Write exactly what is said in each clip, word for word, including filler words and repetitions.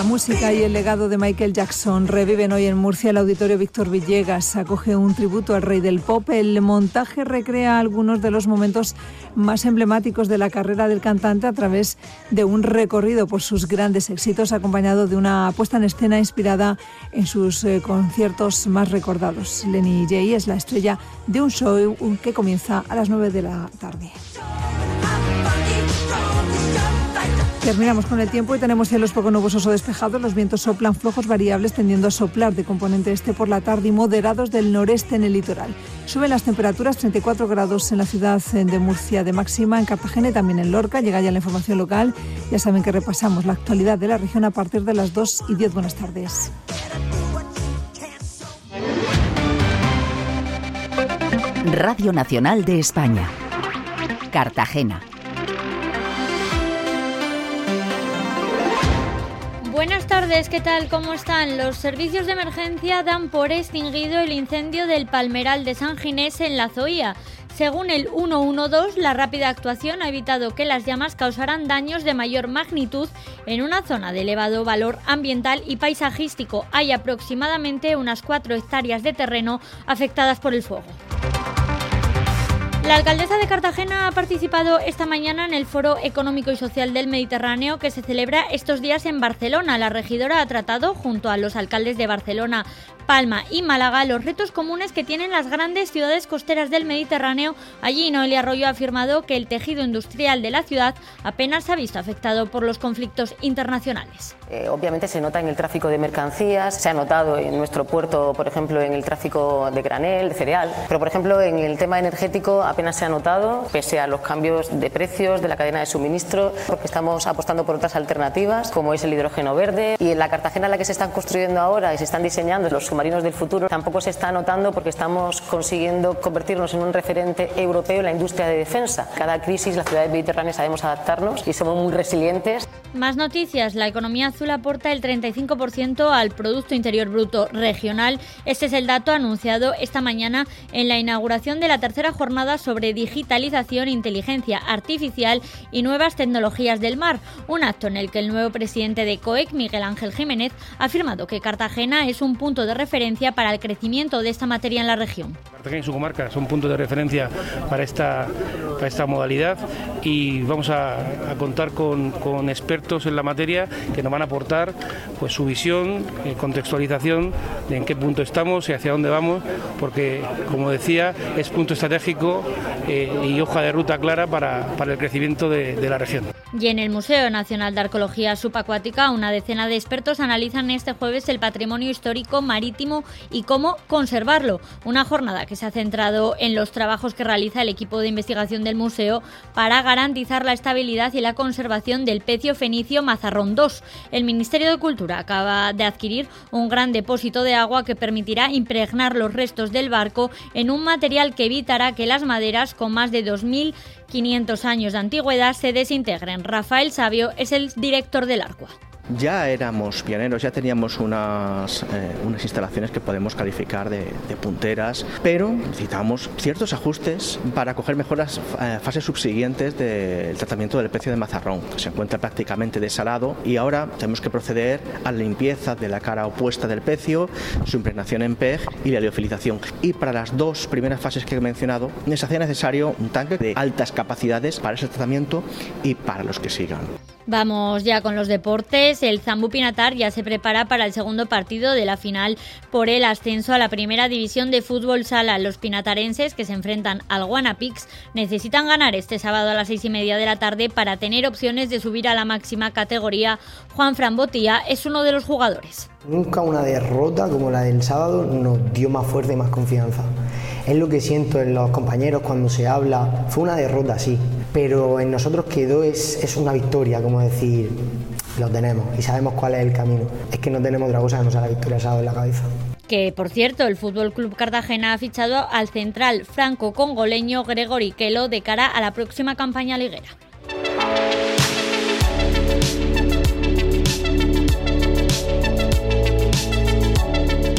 La música y el legado de Michael Jackson reviven hoy en Murcia. El Auditorio Víctor Villegas acoge un tributo al rey del pop. El montaje recrea algunos de los momentos más emblemáticos de la carrera del cantante a través de un recorrido por sus grandes éxitos, acompañado de una puesta en escena inspirada en sus eh, conciertos más recordados. Lenny J es la estrella de un show que comienza a las nueve de la tarde. Terminamos con el tiempo y tenemos cielos poco nubosos o despejados. Los vientos soplan flojos variables, tendiendo a soplar de componente este por la tarde y moderados del noreste en el litoral. Suben las temperaturas, treinta y cuatro grados en la ciudad de Murcia de máxima, en Cartagena y también en Lorca. Llega ya la información local. Ya saben que repasamos la actualidad de la región a partir de las dos y diez. Buenas tardes. Radio Nacional de España. Cartagena. Buenas tardes, ¿qué tal? ¿Cómo están? Los servicios de emergencia dan por extinguido el incendio del Palmeral de San Ginés en La Zoía. Según el ciento doce, la rápida actuación ha evitado que las llamas causaran daños de mayor magnitud en una zona de elevado valor ambiental y paisajístico. Hay aproximadamente unas cuatro hectáreas de terreno afectadas por el fuego. La alcaldesa de Cartagena ha participado esta mañana en el Foro Económico y Social del Mediterráneo que se celebra estos días en Barcelona. La regidora ha tratado, junto a los alcaldes de Barcelona, Palma y Málaga, los retos comunes que tienen las grandes ciudades costeras del Mediterráneo. Allí, Noelia Arroyo ha afirmado que el tejido industrial de la ciudad apenas se ha visto afectado por los conflictos internacionales. Eh, obviamente se nota en el tráfico de mercancías, se ha notado en nuestro puerto, por ejemplo, en el tráfico de granel, de cereal, pero por ejemplo en el tema energético apenas se ha notado, pese a los cambios de precios de la cadena de suministro, porque estamos apostando por otras alternativas, como es el hidrógeno verde, y en la Cartagena en la que se están construyendo ahora y se están diseñando los submarinos del futuro, tampoco se está notando porque estamos consiguiendo convertirnos en un referente europeo en la industria de defensa. Cada crisis, las ciudades mediterráneas sabemos adaptarnos y somos muy resilientes. Más noticias. La economía azul aporta el treinta y cinco por ciento al Producto Interior Bruto regional. Este es el dato anunciado esta mañana en la inauguración de la tercera jornada sobre digitalización, inteligencia artificial y nuevas tecnologías del mar. Un acto en el que el nuevo presidente de COEC, Miguel Ángel Jiménez, ha afirmado que Cartagena es un punto de referencia para el crecimiento de esta materia en la región. Cartagena y su comarca son puntos de referencia para esta, para esta modalidad y vamos a, a contar con, con expertos en la materia que nos van a aportar pues, su visión, eh, contextualización de en qué punto estamos y hacia dónde vamos, porque, como decía, es punto estratégico eh, y hoja de ruta clara para, para el crecimiento de, de la región. Y en el Museo Nacional de Arqueología Subacuática, una decena de expertos analizan este jueves el patrimonio histórico marítimo y cómo conservarlo. Una jornada que se ha centrado en los trabajos que realiza el equipo de investigación del museo para garantizar la estabilidad y la conservación del pecio fenicio Mazarrón dos. El Ministerio de Cultura acaba de adquirir un gran depósito de agua que permitirá impregnar los restos del barco en un material que evitará que las maderas con más de dos mil quinientos años de antigüedad se desintegren. Rafael Sabio es el director del Arcua. Ya éramos pioneros, ya teníamos unas, eh, unas instalaciones que podemos calificar de, de punteras, pero necesitamos ciertos ajustes para coger mejor las eh, fases subsiguientes del tratamiento del pecio de Mazarrón, que se encuentra prácticamente desalado, y ahora tenemos que proceder a la limpieza de la cara opuesta del pecio, su impregnación en P E G y la liofilización. Y para las dos primeras fases que he mencionado, se hacía necesario un tanque de altas capacidades para ese tratamiento y para los que sigan. Vamos ya con los deportes. El Zambú Pinatar ya se prepara para el segundo partido de la final por el ascenso a la primera división de fútbol sala. Los pinatarenses, que se enfrentan al Guanapix, necesitan ganar este sábado a las seis y media de la tarde para tener opciones de subir a la máxima categoría. Juan Fran Botía es uno de los jugadores. Nunca una derrota como la del sábado nos dio más fuerza y más confianza. Es lo que siento en los compañeros cuando se habla. Fue una derrota, sí, pero en nosotros quedó es, es una victoria, como decir, lo tenemos y sabemos cuál es el camino. Es que no tenemos otra cosa que no sea la victoria sábado en la cabeza. Que, por cierto, el Fútbol Club Cartagena ha fichado al central franco-congoleño Gregory Kelo de cara a la próxima campaña liguera.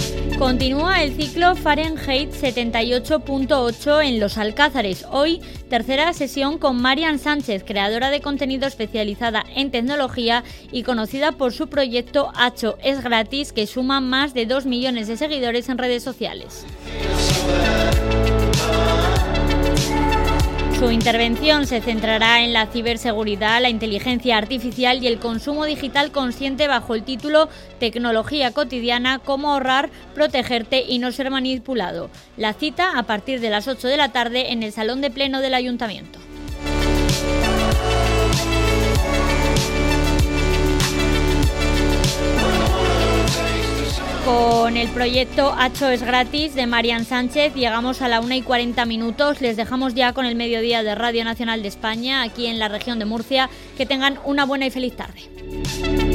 Continúa el ciclo Fahrenheit setenta y ocho punto ocho en Los Alcázares. Hoy Tercera sesión con Marian Sánchez, creadora de contenido especializada en tecnología y conocida por su proyecto Hacho es gratis, que suma más de dos millones de seguidores en redes sociales. Su intervención se centrará en la ciberseguridad, la inteligencia artificial y el consumo digital consciente bajo el título Tecnología cotidiana, cómo ahorrar, protegerte y no ser manipulado. La cita a partir de las ocho de la tarde en el Salón de Pleno del Ayuntamiento. Con el proyecto Hacho es gratis de Marian Sánchez llegamos a la una y cuarenta minutos. Les dejamos ya con el mediodía de Radio Nacional de España aquí en la región de Murcia. Que tengan una buena y feliz tarde.